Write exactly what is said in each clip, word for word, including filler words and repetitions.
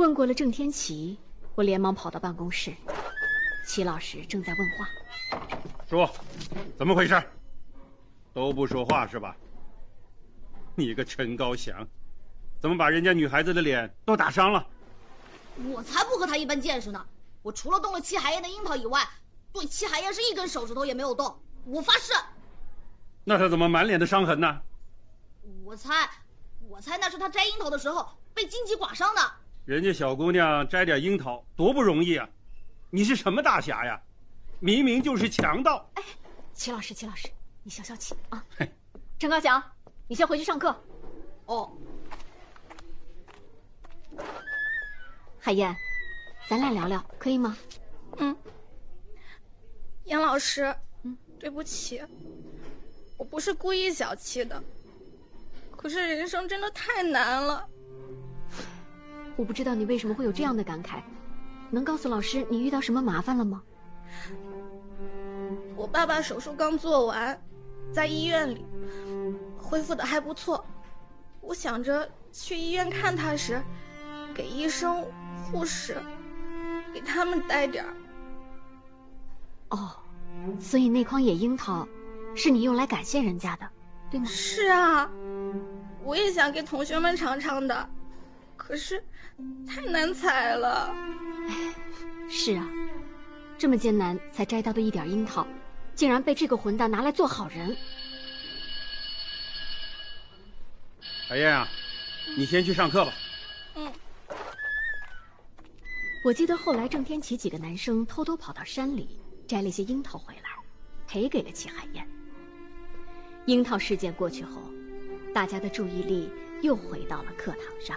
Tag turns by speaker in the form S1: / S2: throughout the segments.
S1: 问过了郑天琪，我连忙跑到办公室，齐老师正在问话。
S2: 说，怎么回事？都不说话是吧？你个陈高翔，怎么把人家女孩子的脸都打伤了？
S3: 我才不和他一般见识呢！我除了动了戚海燕的樱桃以外，对戚海燕是一根手指头也没有动，我发誓。
S2: 那他怎么满脸的伤痕呢？
S3: 我猜，我猜那是他摘樱桃的时候被荆棘刮伤的。
S2: 人家小姑娘摘点樱桃多不容易啊！你是什么大侠呀？明明就是强盗！
S1: 哎，齐老师，齐老师，你消消气啊！陈高翔，你先回去上课。
S3: 哦。
S1: 海燕，咱俩聊聊，可以吗？
S4: 嗯。杨老师，嗯，对不起，我不是故意小气的，可是人生真的太难了。
S1: 我不知道你为什么会有这样的感慨，能告诉老师你遇到什么麻烦了吗？
S4: 我爸爸手术刚做完，在医院里，恢复的还不错。我想着去医院看他时，给医生、护士，给他们带点儿。
S1: 哦，所以那筐野樱桃，是你用来感谢人家的，对吗？
S4: 是啊，我也想给同学们尝尝的，可是太难采了。
S1: 哎，是啊，这么艰难才摘到的一点樱桃，竟然被这个混蛋拿来做好人。
S2: 海燕啊，你先去上课吧。
S4: 嗯。
S1: 我记得后来郑天琪几个男生偷偷跑到山里摘了一些樱桃回来，赔给了齐海燕。樱桃事件过去后，大家的注意力又回到了课堂上。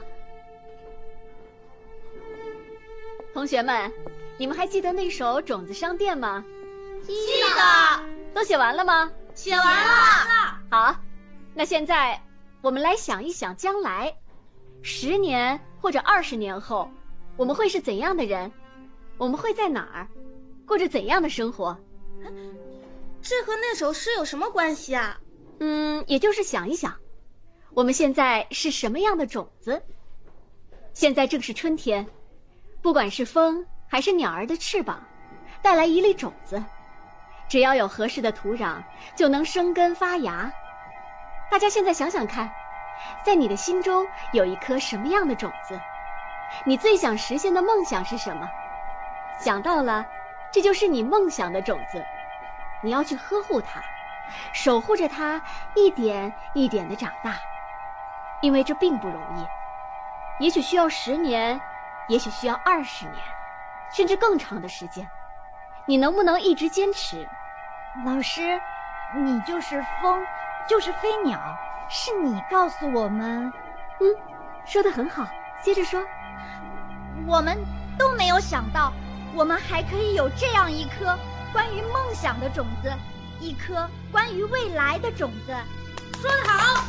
S1: 同学们，你们还记得那首《种子商店》吗？
S3: 记得。
S1: 都写完了吗？
S3: 写完了。
S1: 好，那现在我们来想一想将来，十年或者二十年后，我们会是怎样的人？我们会在哪儿，过着怎样的生活？
S4: 这和那首诗有什么关系啊？
S1: 嗯，也就是想一想，我们现在是什么样的种子？现在正是春天，不管是风还是鸟儿的翅膀，带来一粒种子，只要有合适的土壤，就能生根发芽。大家现在想想看，在你的心中有一颗什么样的种子？你最想实现的梦想是什么？想到了，这就是你梦想的种子，你要去呵护它，守护着它，一点一点地长大。因为这并不容易，也许需要十年，也许需要二十年，甚至更长的时间。你能不能一直坚持？
S5: 老师，你就是风，就是飞鸟，是你告诉我们。
S1: 嗯，说得很好，接着说。
S5: 我们都没有想到，我们还可以有这样一颗关于梦想的种子，一颗关于未来的种子。
S3: 说得好。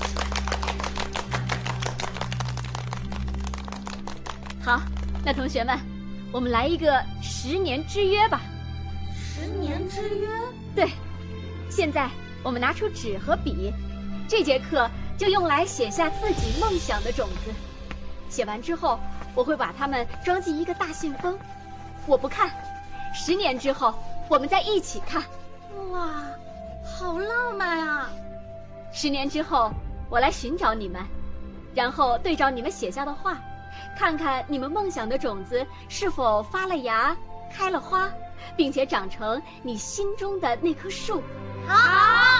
S1: 好，那同学们，我们来一个十年之约吧。
S3: 十年之约？
S1: 对，现在我们拿出纸和笔，这节课就用来写下自己梦想的种子。写完之后，我会把它们装进一个大信封，我不看，十年之后我们再一起看。
S3: 哇，好浪漫啊！
S1: 十年之后我来寻找你们，然后对照你们写下的话，看看你们梦想的种子是否发了芽，开了花，并且长成你心中的那棵树。
S3: 好。